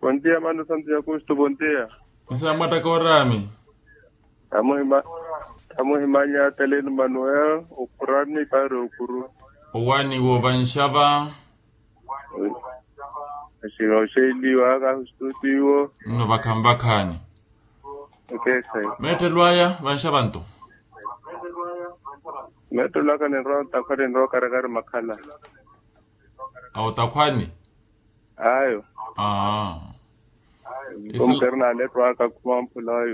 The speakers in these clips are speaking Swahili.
Buen día, mano Santiago, Augusto, buen día. Nsamata korami. Estamos imanya Teleno Manuel, Ukurani, Paro, Ukuru. Wani wo vanshava. Ashiro Sheli, Waga, Studio. No bakambakani. Okay, say. Mete lwaya vanshavanto. Meto Laka and Ron, Takar and Rock, Aragar Makala. Autakwani. Ayo. Kumkarna network akuam pulayo.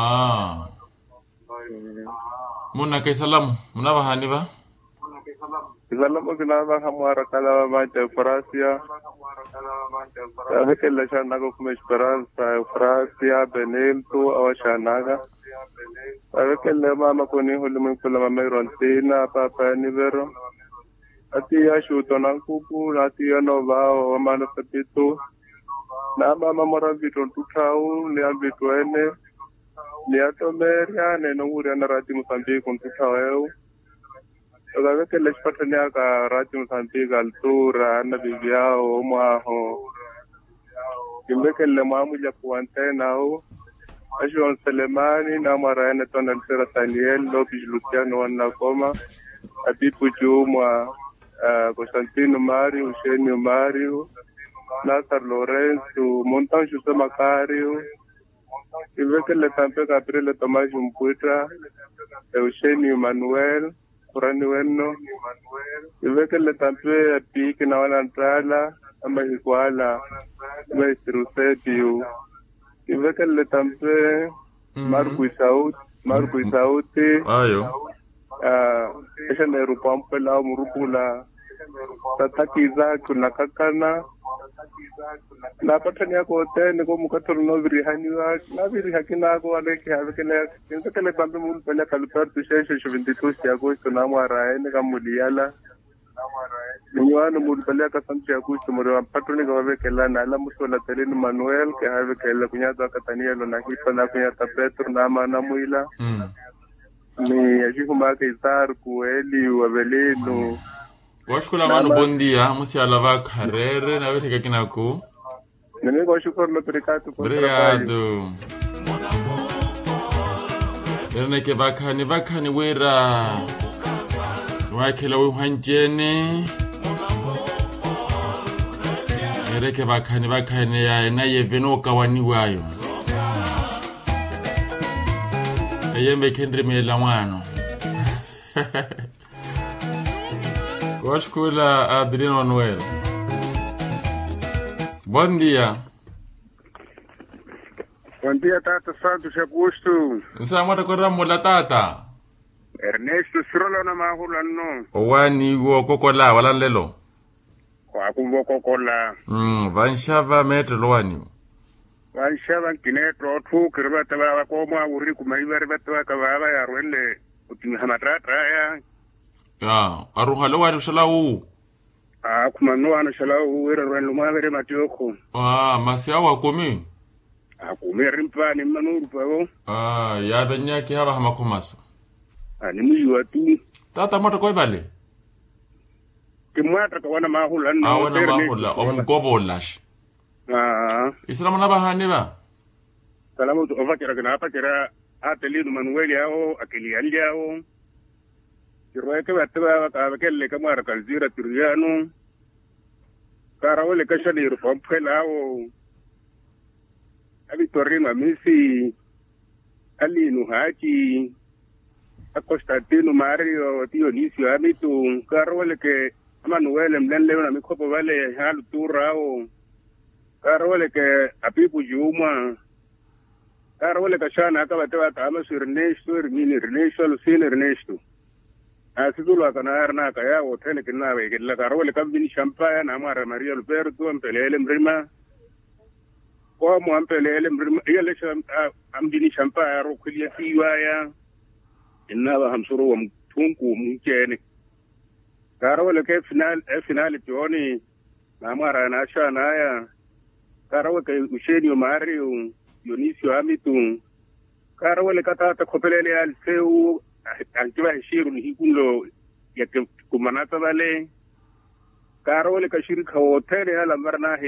Muna kay salam. Muna bahani ba? Salam mo kinaba hamara kala mante Francia. Sabe que le chanago como esperanza Francia Benito awashanaga. Sabe que le mama koni hulu mkula mamerontina papa nivero. Ati ya shuto nankuku ati ya novao amana petito. Na mama mora vito tutau le ambito ene. Le atomeria ne no uri na rati Mozambique con tutau eu. Sabe que le patania ka rati Mozambique altura na bibiao maho. Kimbe que le mamu ya kuantena o. Ajon Selemani na mara ene tonal sera Daniel Lopes Luciano na koma. Abipu Juma Constantino Mario, Eugenio Mario, Lázaro Lorenzo, Montan José Macario, y ve que le tampe Gabriel Tomás Jumpuita, Eugenio Manuel, Bueno, y ve que le tampe a ti que no van a entrar a Mexicoala, Maestro Setio, y ve que le tampe Marco Isauti, ese nerupampe la murupula tatakiza kuna kakana na patania ko tene ko mukator no virihaniwa na virihakina ko ale ke have ke le kense ke le pampe mu pele ka luperto sheshe 22 de agosto na mara ene ka muliala niwana mu pele ka santi agosto mo patoni ko have ke la na la musola Teleno Manuel ke have ke le kunya ka Katanielo na hipa na kunya ta Petro na mana muila ni ajihuma ke Isar Kueli Wabelino. Washkula manu bom dia, musi alava carreira na vez que aqui na cu. Nene gosto no mercado. Obrigado. Erne ke vakani wera. Wakela we hanjene. Ere ke vakani ya na yeveno kawani wayo. Eyembe kendri mela mwana. Washkula Adriano Manuel. Bom dia. Bom dia, Tata Santos Augusto. Nsamata koramo la tata. Ernesto Srola na mahula no. Owani wo kokola wala lelo. Kwa kumbo kokola. Vanshava metro wani. Vanshava kinetro tu kirbata ba ko ma uri kuma ibar bata ka ba ya rwele utin hamatratra ya. Aruha lo wani shalau. Kuma no ana shalau wera rwele ma bere matioko. Masia wa komi. Akumi rimpa ni manuru pa ya benya ki haba hamakomasa. Ni muyu atu. Tata moto ko vale. Kimwata ka wana mahula no. Wana mahula omgobolash. Islam na bahani ba. Salamu to ovakira kana apakira Teleno Manuel yao akili yao. Kirwa ke batwa ka bakelle kamara kalzira Turiano. Karawole kashali rupampelao. Abi Torino Messi Alino Haki Constantino Mario Dionisio Amitu Carole ke Manuel Mlenle na mikopo vale halu turao Carole ke Apipu Juma Carole ke shana ka batwa kama Ernesto Ernesto Asizulu akanarna ka ya hotel kinawe ke la Carole ka bin champagne na Mara Maria Alberto Ampelele Mrima Como ampelele yele amdini champa ro kulia fiwaya inaba hamsuru wa mtunku mkene karawale ke final tioni na mara na shana ya karawale ke Eugenio Mario Dionisio Amitu karawale kata kopelele al seu antiba shiru ni hikundo ya kumanata vale karawale ka shirika hotel ala marna